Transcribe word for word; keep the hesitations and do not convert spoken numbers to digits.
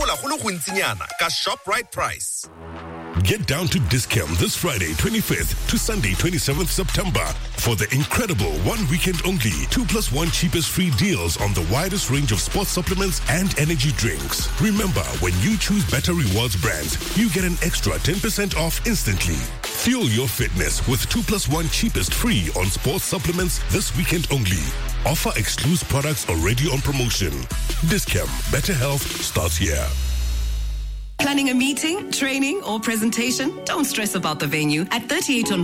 mola go le go ntsinyana ka Shoprite price. Get down to Dis-Chem this Friday, twenty-fifth to Sunday, twenty-seventh September for the incredible one weekend only two plus one cheapest free deals on the widest range of sports supplements and energy drinks. Remember, when you choose Better Rewards brands, you get an extra ten percent off instantly. Fuel your fitness with two plus one cheapest free on sports supplements this weekend only. Offer exclusive products already on promotion. Dis-Chem, better health starts here. Planning a meeting, training, or presentation? Don't stress about the venue. At thirty-eight on